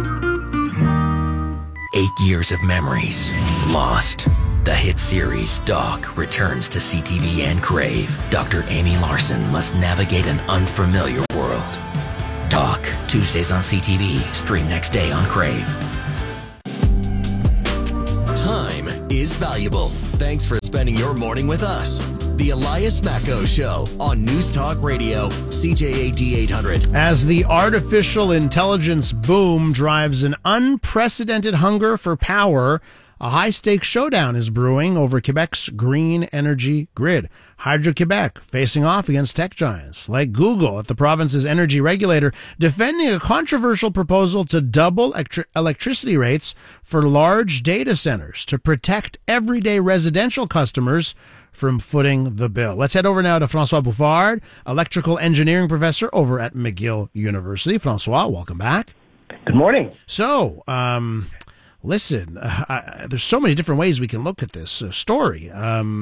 S6: Eight years of memories lost. The hit series Doc returns to C T V and Crave. Doctor Amy Larson must navigate an unfamiliar world. Doc, Tuesdays on C T V. Stream next day on Crave.
S8: Time is valuable. Thanks for spending your morning with us. The Elias Macko Show on News Talk Radio, C J A D eight hundred.
S9: As the artificial intelligence boom drives an unprecedented hunger for power, a high-stakes showdown is brewing over Quebec's green energy grid. Hydro-Quebec facing off against tech giants like Google at the province's energy regulator, defending a controversial proposal to double electri- electricity rates for large data centers to protect everyday residential customers from footing the bill. Let's head over now to François Bouffard, electrical engineering professor over at McGill University. François, welcome back.
S10: Good morning.
S9: So, um... Listen, uh, I, there's so many different ways we can look at this uh, story.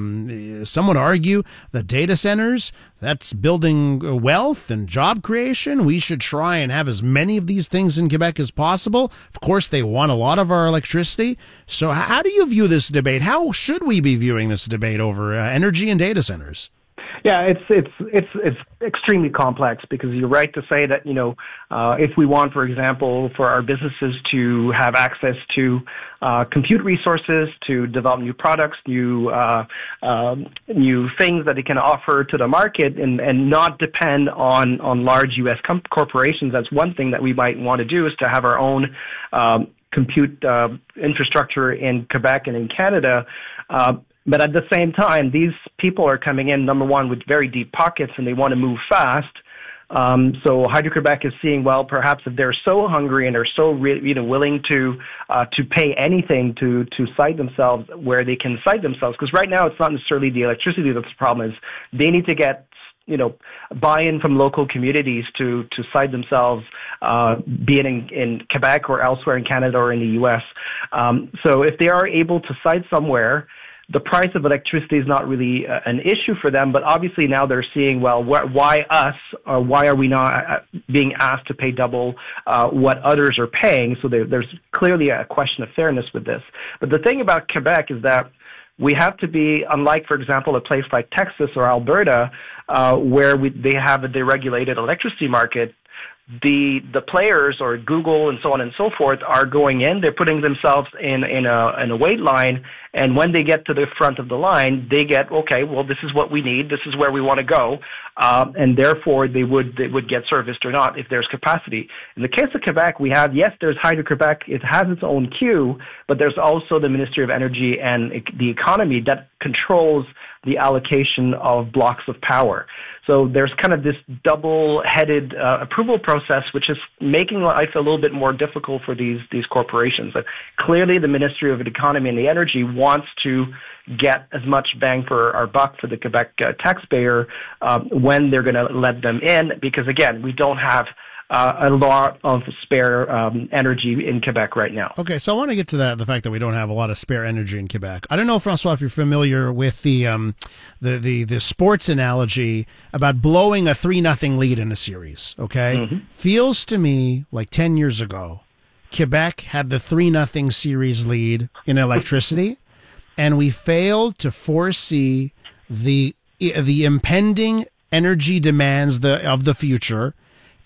S9: Um, some would argue that data centers, that's building wealth and job creation. We should try and have as many of these things in Quebec as possible. Of course, they want a lot of our electricity. So how do you view this debate? How should we be viewing this debate over uh, energy and data centers?
S10: Yeah, it's it's it's it's extremely complex because you're right to say that, you know, uh, if we want, for example, for our businesses to have access to uh, compute resources, to develop new products, new uh, um, new things that they can offer to the market, and, and not depend on on large U S com- corporations, that's one thing that we might want to do, is to have our own um, compute uh, infrastructure in Quebec and in Canada. Uh, But at the same time, these people are coming in, number one, with very deep pockets, and they want to move fast. Um, so Hydro-Quebec is seeing, well, perhaps if they're so hungry and are so re- you know, willing to uh, to pay anything to to site themselves where they can site themselves, because right now it's not necessarily the electricity that's the problem. Is they need to get, you know, buy-in from local communities to to site themselves, uh, be it in, in Quebec or elsewhere in Canada or in the U S. Um, so if they are able to site somewhere, the price of electricity is not really uh, an issue for them, but obviously now they're seeing, well, wh- why us, or why are we not uh, being asked to pay double uh, what others are paying? So there, there's clearly a question of fairness with this. But the thing about Quebec is that we have to be, unlike, for example, a place like Texas or Alberta, uh, where we, they have a deregulated electricity market. The the players, or Google and so on and so forth, are going in. They're putting themselves in in a in a wait line, and when they get to the front of the line, they get, okay, well, this is what we need. This is where we want to go, um, and therefore they would they would get serviced or not if there's capacity. In the case of Quebec, we have, yes, there's Hydro-Quebec. It has its own queue, but there's also the Ministry of Energy and the Economy that controls the allocation of blocks of power. So there's kind of this double-headed uh, approval process, which is making life a little bit more difficult for these these corporations. But clearly, the Ministry of the Economy and the Energy wants to get as much bang for our buck for the Quebec uh, taxpayer um, when they're going to let them in, because, again, we don't have Uh, a lot of spare um, energy in Quebec right now.
S9: Okay, so I want to get to that, the fact that we don't have a lot of spare energy in Quebec. I don't know, François, if you're familiar with the um, the, the the sports analogy about blowing a three nothing lead in a series, okay? Mm-hmm. Feels to me like ten years ago, Quebec had the three nothing series lead in electricity, and we failed to foresee the the impending energy demands the, of the future,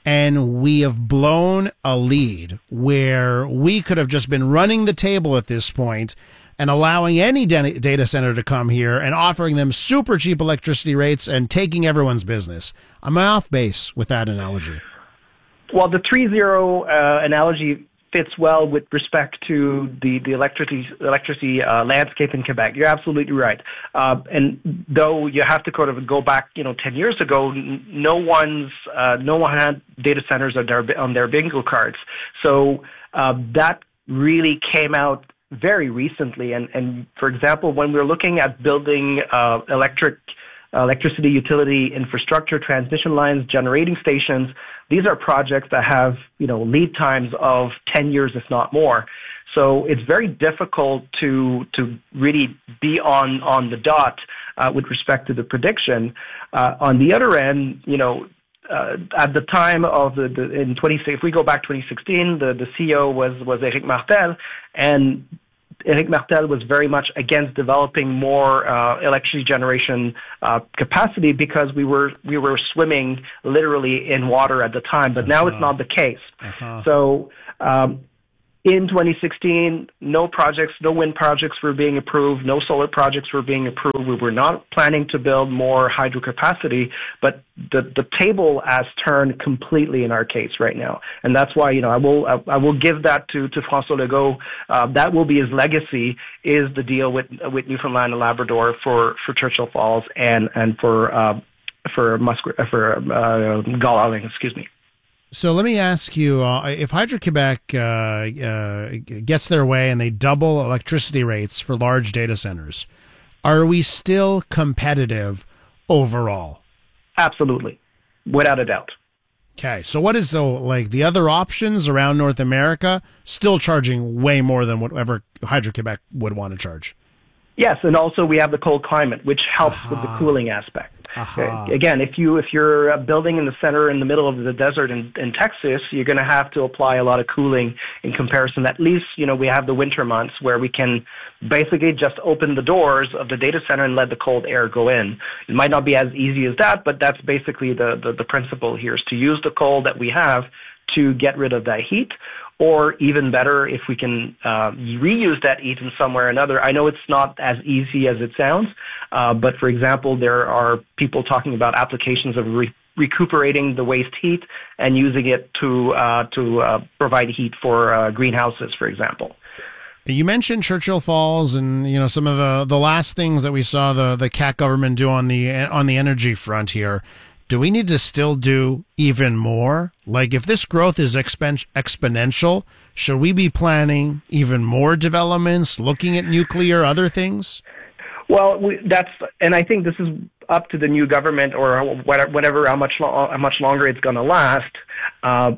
S9: and we have blown a lead where we could have just been running the table at this point and allowing any de- data center to come here and offering them super cheap electricity rates and taking everyone's business. Am I off base with that analogy?
S10: Well, the three zero uh, analogy fits well with respect to the, the electricity, electricity uh, landscape in Quebec. You're absolutely right. Uh, and though you have to kind of go back, you know, ten years ago, no one's, uh, no one had data centers on their, on their bingo cards. So uh, that really came out very recently. And, and for example, when we're looking at building uh, electric uh, electricity utility infrastructure, transmission lines, generating stations, these are projects that have, you know, lead times of ten years, if not more. So it's very difficult to to really be on on the dot uh, with respect to the prediction. Uh, on the other end, you know, uh, at the time of the, the in twenty if we go back twenty sixteen, the the C E O was was Éric Martel, and Éric Martel was very much against developing more uh, electricity generation uh, capacity because we were we were swimming literally in water at the time. But uh-huh. now it's not the case. Uh-huh. So um, in twenty sixteen, no projects, no wind projects were being approved, no solar projects were being approved. We were not planning to build more hydro capacity, but the the table has turned completely in our case right now, and that's why you know I will I, I will give that to to François Legault. Uh, that will be his legacy: is the deal with with Newfoundland and Labrador for for Churchill Falls and and for uh, for Muskrat for uh, Gull Island, excuse me.
S9: So let me ask you, uh, if Hydro-Quebec uh, uh, gets their way and they double electricity rates for large data centers, are we still competitive overall?
S10: Absolutely, without a doubt.
S9: Okay, so what is the, like the other options around North America still charging way more than whatever Hydro-Quebec would want to charge?
S10: Yes, and also we have the cold climate, which helps
S9: Aha.
S10: with the cooling aspect.
S9: Aha.
S10: Again, if you if you're building in the center, in the middle of the desert in, in Texas, you're going to have to apply a lot of cooling in comparison. At least, you know, we have the winter months where we can basically just open the doors of the data center and let the cold air go in. It might not be as easy as that, but that's basically the the, the principle here: is to use the cold that we have to get rid of that heat. Or even better, if we can uh, reuse that heat in some way or another. I know it's not as easy as it sounds, uh, but for example, there are people talking about applications of re- recuperating the waste heat and using it to uh, to uh, provide heat for uh, greenhouses, for example.
S9: You mentioned Churchill Falls, and you know some of the the last things that we saw the the C A Q government do on the on the energy front here. Do we need to still do even more? Like, if this growth is expen- exponential, should we be planning even more developments, looking at nuclear, other things?
S10: Well, we, that's, and I think this is up to the new government or whatever, whatever how much lo- how much longer it's going to last, uh,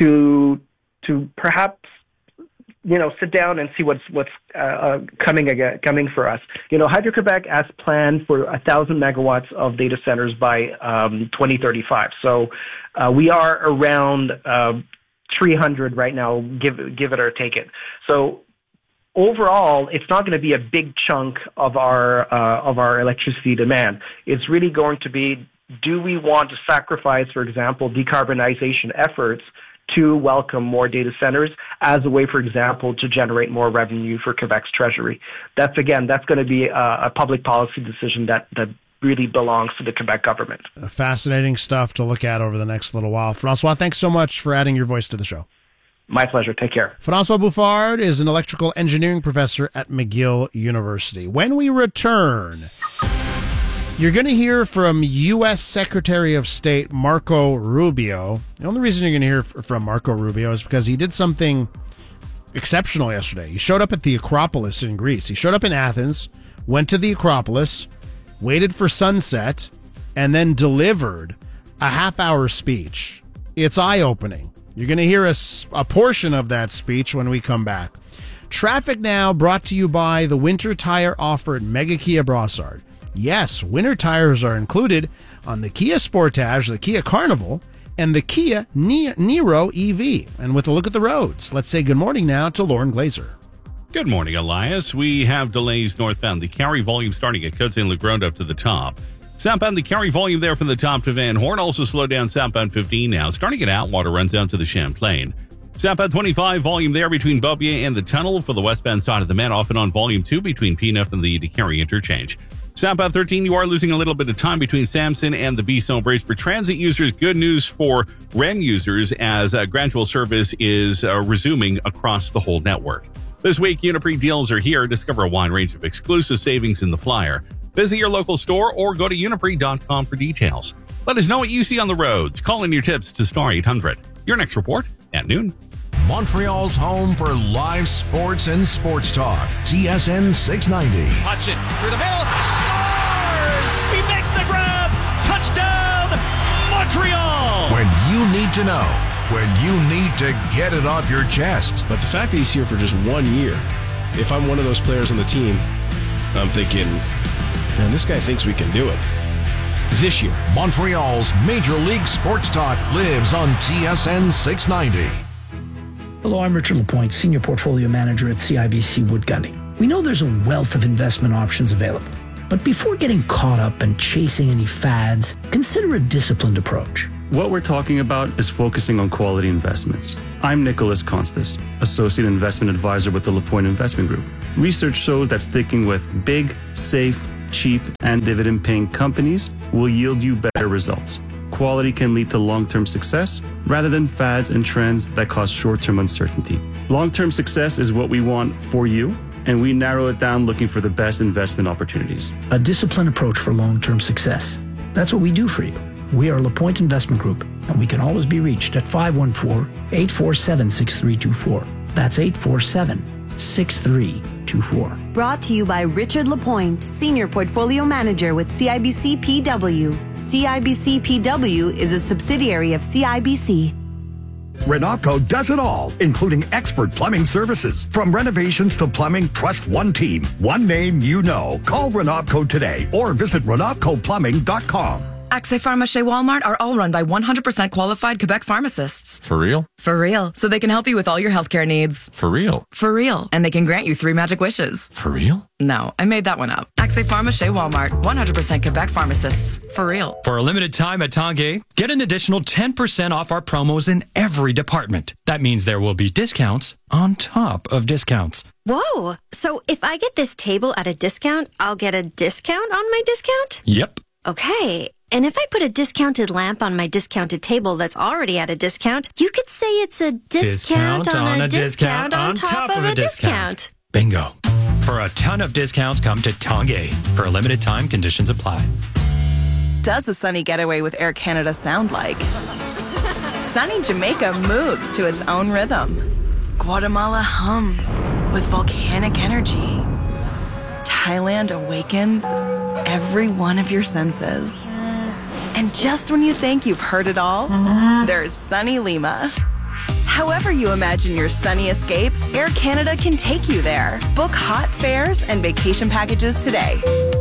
S10: to to perhaps, you know, sit down and see what's what's uh, uh, coming again, coming for us. You know, Hydro-Quebec has planned for a thousand megawatts of data centers by um, twenty thirty-five. So uh, we are around uh, three hundred right now. Give give it or take it. So overall, it's not going to be a big chunk of our uh, of our electricity demand. It's really going to be: do we want to sacrifice, for example, decarbonization efforts to welcome more data centers as a way, for example, to generate more revenue for Quebec's treasury? That's, again, that's going to be a, a public policy decision that, that really belongs to the Quebec government.
S9: Fascinating stuff to look at over the next little while. Francois, thanks so much for adding your voice to the show.
S10: My pleasure. Take care.
S9: Francois Bouffard is an electrical engineering professor at McGill University. When we return, you're going to hear from U S Secretary of State Marco Rubio. The only reason you're going to hear from Marco Rubio is because he did something exceptional yesterday. He showed up at the Acropolis in Greece. He showed up in Athens, went to the Acropolis, waited for sunset, and then delivered a half-hour speech. It's eye-opening. You're going to hear a, a portion of that speech when we come back. Traffic Now brought to you by the winter tire offer at Mega Kia Brossard. Yes, winter tires are included on the Kia Sportage, the Kia Carnival, and the Kia Niro E V. And with a look at the roads, let's say good morning now to Lauren Glazer.
S11: Good morning, Elias. We have delays northbound. The carry volume starting at Côte-Saint-Lagrande up to the top. Southbound the Cary volume there from the top to Van Horn. Also slowed down southbound fifteen now. Starting at Atwater, runs down to the Champlain. Southbound twenty-five volume there between Beaubier and the tunnel for the westbound side of the Met. Off and on volume two between Peanut and the Cary interchange. Southbound thirteen, you are losing a little bit of time between Samson and the Bisson Bridge. For transit users, good news for R E N users as uh, gradual service is uh, resuming across the whole network. This week, Uniprix deals are here. Discover a wide range of exclusive savings in the flyer. Visit your local store or go to uniprix dot com for details. Let us know what you see on the roads. Call in your tips to Star eight hundred. Your next report at noon.
S13: Montreal's home for live sports and sports talk. T S N six ninety.
S14: Hudson through the middle. Scores! He makes the grab. Touchdown, Montreal!
S13: When you need to know. When you need to get it off your chest.
S16: But the fact that he's here for just one year, if I'm one of those players on the team, I'm thinking, man, this guy thinks we can do it. This year.
S13: Montreal's Major League Sports Talk lives on T S N six ninety.
S17: Hello, I'm Richard Lapointe, Senior Portfolio Manager at C I B C Wood Gundy. We know there's a wealth of investment options available, but before getting caught up and chasing any fads, consider a disciplined approach.
S24: What we're talking about is focusing on quality investments. I'm Nicholas Constas, Associate Investment Advisor with the Lapointe Investment Group. Research shows that sticking with big, safe, cheap, and dividend-paying companies will yield you better results. Quality can lead to long-term success rather than fads and trends that cause short-term uncertainty. Long-term success is what we want for you, and we narrow it down looking for the best investment opportunities.
S17: A disciplined approach for long-term success. That's what we do for you. We are LaPointe Investment Group, and we can always be reached at five one four, eight four seven, six three two four. That's eight four seven, six three two four.
S3: Brought to you by Richard Lapointe, Senior Portfolio Manager with C I B C P W. C I B C P W is a subsidiary of C I B C.
S27: Renopco does it all, including expert plumbing services. From renovations to plumbing, trust one team, one name you know. Call Renopco today or visit renopco plumbing dot com.
S28: Accès Pharmacie Walmart are all run by one hundred percent qualified Quebec pharmacists.
S29: For real?
S28: For real. So they can help you with all your healthcare needs.
S29: For real?
S28: For real. And they can grant you three magic wishes.
S29: For real?
S28: No, I made that one up. Accès Pharmacie Walmart, one hundred percent Quebec pharmacists. For real.
S30: For a limited time at Tanguay, get an additional ten percent off our promos in every department. That means there will be discounts on top of discounts.
S31: Whoa. So if I get this table at a discount, I'll get a discount on my discount?
S30: Yep.
S31: Okay. And if I put a discounted lamp on my discounted table that's already at a discount, you could say it's a discount, discount on, on a discount, discount on top, top of, of a discount. discount.
S30: Bingo. For a ton of discounts, come to Tanguay. For a limited time, conditions apply.
S32: Does a sunny getaway with Air Canada sound like? Sunny Jamaica moves to its own rhythm. Guatemala hums with volcanic energy. Thailand awakens every one of your senses. And just when you think you've heard it all, there's sunny Lima. However you imagine your sunny escape, Air Canada can take you there. Book hot fares and vacation packages today.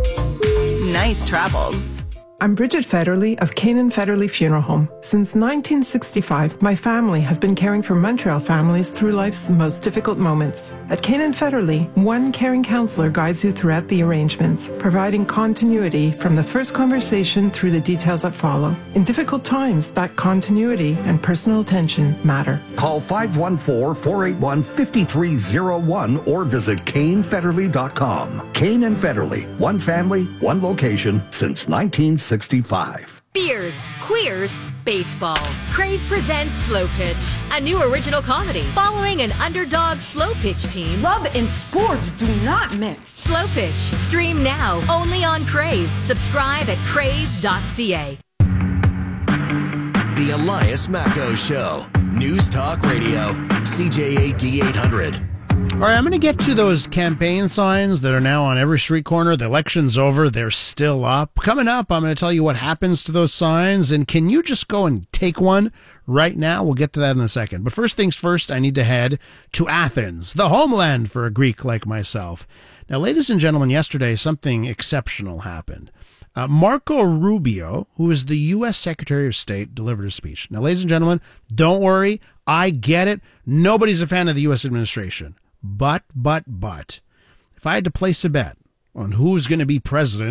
S32: Nice travels.
S33: I'm Bridget Federley of Canaan Federley Funeral Home. Since nineteen sixty-five, my family has been caring for Montreal families through life's most difficult moments. At Canaan Federley, one caring counselor guides you throughout the arrangements, providing continuity from the first conversation through the details that follow. In difficult times, that continuity and personal attention matter.
S27: Call five one four, four eight one, five three zero one or visit Kane Federley dot com. Kane and Federley, one family, one location since nineteen sixty-five.
S34: Beers, queers, baseball. Crave presents Slow Pitch, a new original comedy following an underdog slow pitch team.
S35: Love and sports do not mix.
S34: Slow Pitch, stream now only on Crave. Subscribe at crave dot c a.
S8: The Elias Macco Show. News Talk Radio. C J A D eight hundred.
S9: All right, I'm going to get to those campaign signs that are now on every street corner. The election's over. They're still up. Coming up, I'm going to tell you what happens to those signs. And can you just go and take one right now? We'll get to that in a second. But first things first, I need to head to Athens, the homeland for a Greek like myself. Now, ladies and gentlemen, yesterday something exceptional happened. Uh, Marco Rubio, who is the U S Secretary of State, delivered a speech. Now, ladies and gentlemen, don't worry. I get it. Nobody's a fan of the U S administration. But, but, but, if I had to place a bet on who's going to be president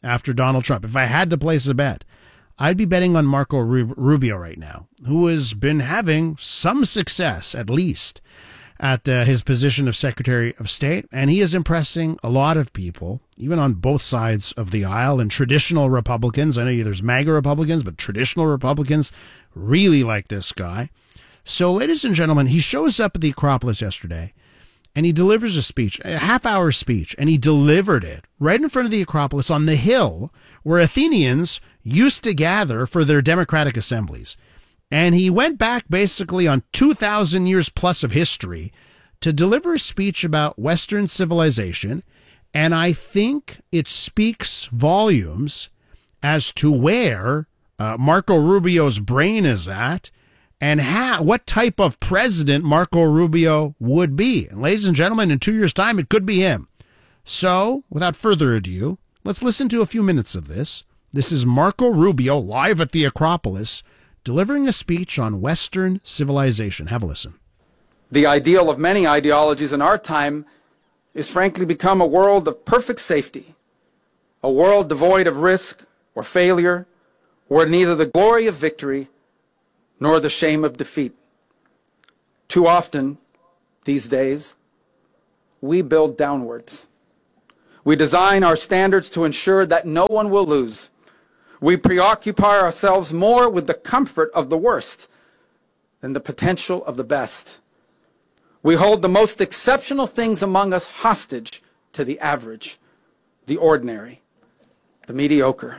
S9: after Donald Trump, if I had to place a bet, I'd be betting on Marco Rubio right now, who has been having some success, at least, at uh, his position of Secretary of State, and he is impressing a lot of people, even on both sides of the aisle, and traditional Republicans. I know there's MAGA Republicans, but traditional Republicans really like this guy. So, ladies and gentlemen, he shows up at the Acropolis yesterday, and he delivers a speech, a half-hour speech, and he delivered it right in front of the Acropolis on the hill where Athenians used to gather for their democratic assemblies. And he went back basically on two thousand years plus of history to deliver a speech about Western civilization. And I think it speaks volumes as to where uh, Marco Rubio's brain is at and how, what type of president Marco Rubio would be. And ladies and gentlemen, in two years' time, it could be him. So, without further ado, let's listen to a few minutes of this. This is Marco Rubio live at the Acropolis, delivering a speech on Western civilization. Have a listen.
S1: The ideal of many ideologies in our time is frankly become a world of perfect safety, a world devoid of risk or failure, where neither the glory of victory nor the shame of defeat. Too often, these days, we build downwards. We design our standards to ensure that no one will lose. We preoccupy ourselves more with the comfort of the worst than the potential of the best. We hold the most exceptional things among us hostage to the average, the ordinary, the mediocre.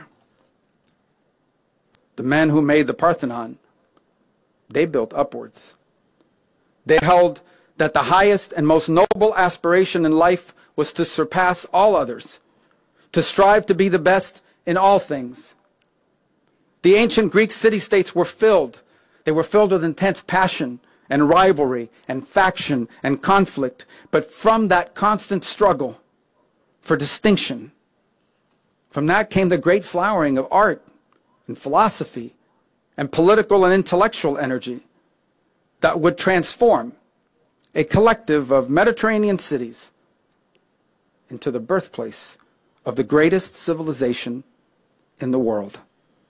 S1: The men who made the Parthenon, they built upwards. They held that the highest and most noble aspiration in life was to surpass all others, to strive to be the best in all things. The ancient Greek city-states were filled. They were filled with intense passion and rivalry and faction and conflict. But from that constant struggle for distinction, from that came the great flowering of art and philosophy and political and intellectual energy that would transform a collective of Mediterranean cities into the birthplace of the greatest civilization in the world.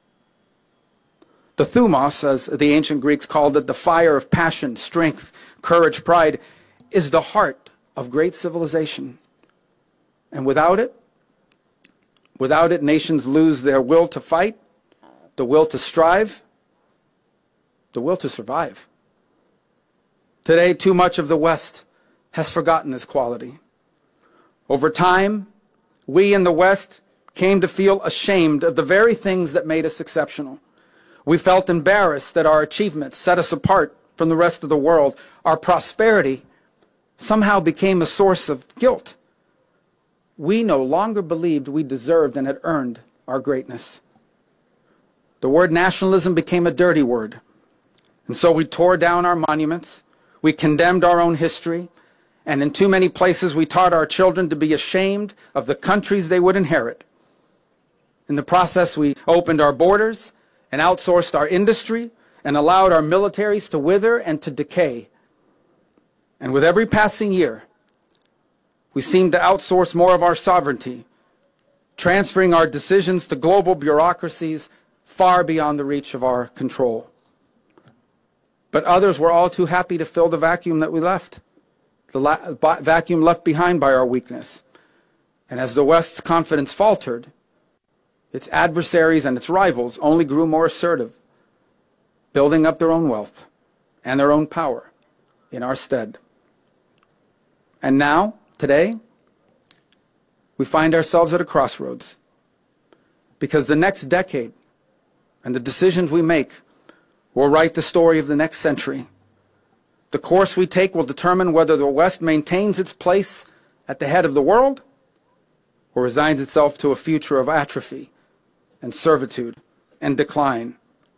S1: The thumos, as the ancient Greeks called it, the fire of passion, strength, courage, pride, is the heart of great civilization. And without it, without it, nations lose their will to fight, the will to strive, the will to survive. Today, too much of the West has forgotten this quality. Over time, we in the West came to feel ashamed of the very things that made us exceptional. We felt embarrassed that our achievements set us apart from the rest of the world. Our prosperity somehow became a source of guilt. We no longer believed we deserved and had earned our greatness. The word nationalism became a dirty word. And so we tore down our monuments, we condemned our own history, and in too many places we taught our children to be ashamed of the countries they would inherit. In the process, we opened our borders and outsourced our industry and allowed our militaries to wither and to decay. And with every passing year, we seem to outsource more of our sovereignty, transferring our decisions to global bureaucracies far beyond the reach of our control. But others were all too happy to fill the vacuum that we left, the la- vacuum left behind by our weakness. And as the West's confidence faltered, its adversaries and its rivals only grew more assertive, building up their own wealth and their own power in our stead. And now, today, we find ourselves at a crossroads, because the next decade and the decisions we make will write the story of the next century. The course we take will determine whether the West maintains its place at the head of the world or resigns itself to a future of atrophy and servitude and decline.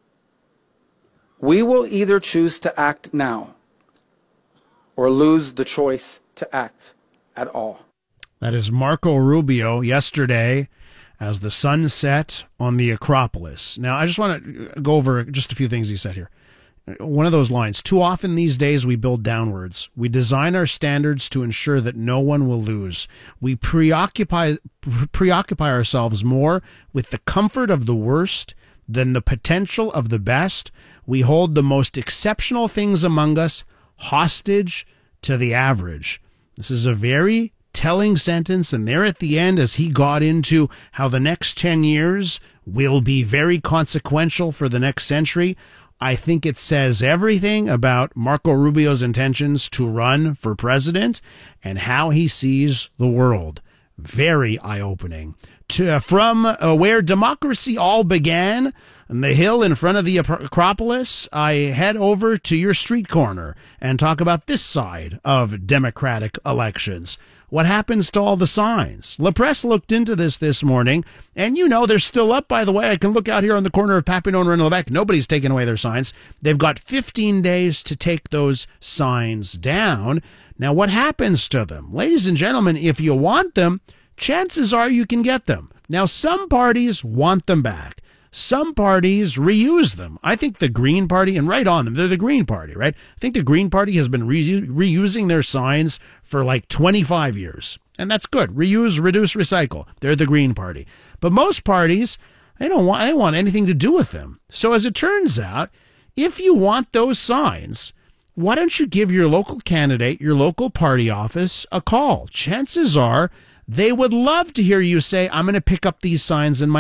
S1: We will either choose to act now or lose the choice to act at all.
S9: That is Marco Rubio yesterday as the sun set on the Acropolis. Now, I just want to go over just a few things he said here. one of those lines. Too often these days we build downwards. We design our standards to ensure that no one will lose. We preoccupy preoccupy ourselves more with the comfort of the worst than the potential of the best. We hold the most exceptional things among us hostage to the average. This is a very telling sentence, and there at the end, as he got into how the next ten years will be very consequential for the next century, I think it says everything about Marco Rubio's intentions to run for president and how he sees the world. Very eye-opening. To, uh, from uh, where democracy all began, on the hill in front of the Acropolis, I head over to your street corner and talk about this side of democratic elections. What happens to all the signs? La Presse looked into this this morning, and you know they're still up, by the way. I can look out here on the corner of Papineau and Lebec. Nobody's taken away their signs. They've got fifteen days to take those signs down. Now, what happens to them? Ladies and gentlemen, if you want them, chances are you can get them. Now, some parties want them back. Some parties reuse them. I think the Green Party, and right on them, they're the Green Party, right? I think the Green Party has been re- reusing their signs for like twenty-five years. And that's good. Reuse, reduce, recycle. They're the Green Party. But most parties, they don't want, they don't want anything to do with them. So as it turns out, if you want those signs, why don't you give your local candidate, your local party office, a call? Chances are they would love to hear you say, I'm going to pick up these signs in my